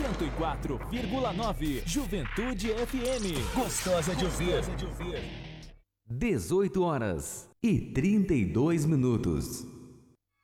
104,9 Juventude FM. Gostosa de ouvir. 18 horas e 32 minutos.